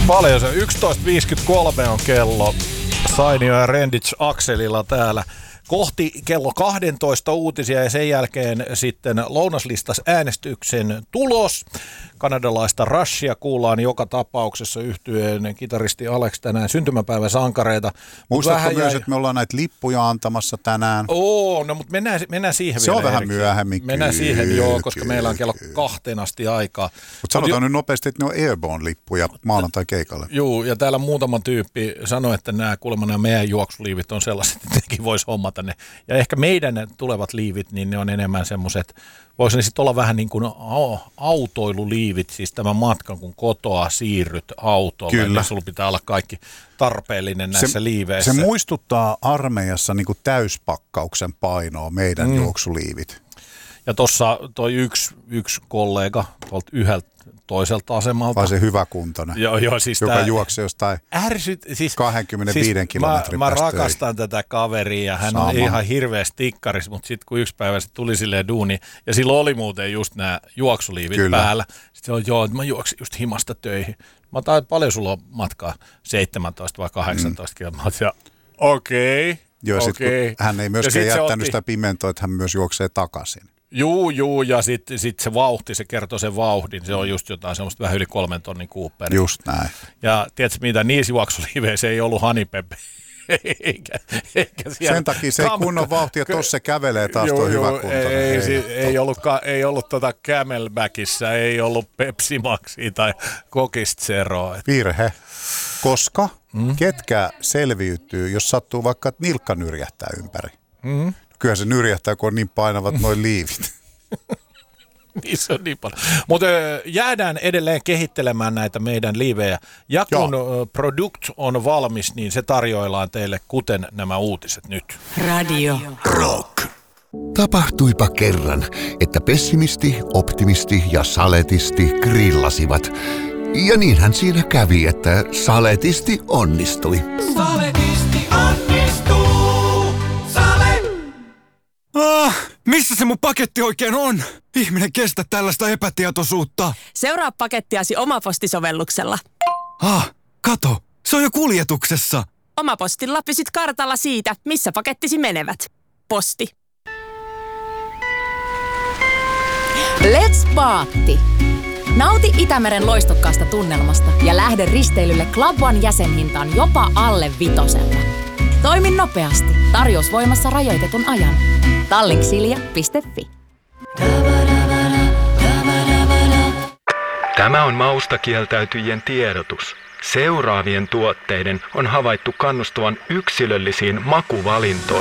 Paljon se. 11.53 on kello. Sainio ja Renditch akselilla täällä. Kohti kello 12 uutisia ja sen jälkeen sitten lounaslistas äänestyksen tulos. Kanadalaista Rushia kuullaan joka tapauksessa yhtyeen kitaristi Alex tänään syntymäpäivän sankareita. Muistatko myös, että me ollaan näitä lippuja antamassa tänään? No mutta mennään siihen se vielä. On vähän myöhemmin. Mennään siihen koska meillä on kello 2 asti aikaa. Mutta sanotaan nyt nopeasti, että ne on Airborne-lippuja maanantai-keikalle. Juu, ja täällä muutama tyyppi sanoi, että nämä meidän juoksuliivit on sellaiset, että nekin voisi hommata ne. Ja ehkä meidän tulevat liivit, niin ne on enemmän semmoiset, voisi ne sitten olla vähän niin kuin autoiluliivit, siis tämän matkan, kun kotoa siirryt autolle. Kyllä. Niin sulla pitää olla kaikki tarpeellinen näissä liiveissä. Se muistuttaa armeijassa niin kuin täyspakkauksen painoa meidän juoksuliivit. Ja tuossa toi yksi kollega tuolta yhdeltä toiselta asemalta. Vai se hyväkuntoinen, siis joka juoksee jostain 25 kilometrin mä päästä rakastan tätä kaveria ja hän on ihan hirveä stikkaris, mutta sitten kun yksi päivä se tuli silleen duuni ja silloin oli muuten just nämä juoksuliivit päällä. Sitten se on, mä juoksin just himasta töihin. Mä otan, paljon sulla on matkaa? 17 vai 18 kilometriä? Okei. Joo, hän ei myöskään jättänyt sitä pimentoa, että hän myös juoksee takaisin. Juu, ja sitten se vauhti, se kertoo sen vauhdin, se on just jotain semmoista vähän yli 3 tonnin Cooperi. Just näin. Ja tiedätkö mitä, niissä juoksuliiveissä ei ollut Honeypepe. eikä sen takia se ei kunnon vauhtia, tuossa se kävelee taas tuo hyvä kuntoinen. Ei ollut Camelbackissa, ei ollut Pepsi Maxia tai Kokista Zeroa. Virhe, koska ketkä selviytyy, jos sattuu vaikka, että nilkka nyrjähtää ympäri. Kyllä se nyrjähtää, kun on niin painavat noi liivit. Niissä on niin paljon. Mutta jäädään edelleen kehittelemään näitä meidän liivejä. Ja kun produkt on valmis, niin se tarjoillaan teille, kuten nämä uutiset nyt. Radio Rock. Tapahtuipa kerran, että pessimisti, optimisti ja saletisti grillasivat. Ja niinhän siinä kävi, että saletisti onnistui. Saletisti onnistuu! Missä se mun paketti oikein on? Ihminen kestä tällaista epätietoisuutta. Seuraa pakettiasi Omaposti-sovelluksella. Kato, se on jo kuljetuksessa. Omapostilla pysyt kartalla siitä, missä pakettisi menevät. Posti. Let's Paatti! Nauti Itämeren loistokkaasta tunnelmasta ja lähde risteilylle Club One jäsenhintaan jopa alle 5. Toimi nopeasti. Tarjous voimassa rajoitetun ajan. Tallinksilja.fi. Tämä on mausta kieltäytyjien tiedotus. Seuraavien tuotteiden on havaittu kannustavan yksilöllisiin makuvalintoihin.